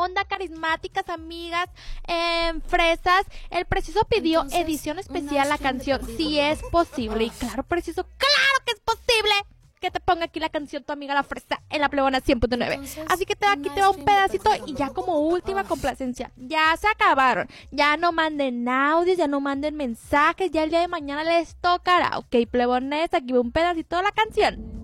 onda, carismáticas, amigas, fresas. El Preciso pidió Entonces, edición especial una la acción de canción, perdido. si es posible. Y claro, Preciso, claro que es posible que te ponga aquí la canción tu amiga la fresa en la Plebona 100.9. Entonces, Así que aquí una te va un acción de pedacito perdido. y ya como última complacencia. Ya se acabaron. Ya no manden audios, ya no manden mensajes. Ya el día de mañana les tocará. Ok, plebones, aquí va un pedacito de la canción.